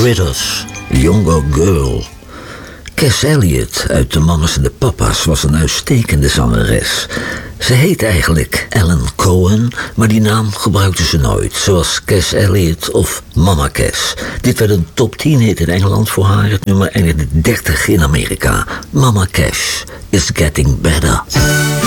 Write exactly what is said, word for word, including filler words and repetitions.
With Us, Younger Girl. Cass Elliot uit De Mamas en de Papa's was een uitstekende zangeres. Ze heet eigenlijk Ellen Cohen, maar die naam gebruikte ze nooit, zoals Cass Elliot of Mama Cass. Dit werd een top tien hit in Engeland voor haar, het nummer eindigde dertig in Amerika. Mama Cass is Getting Better.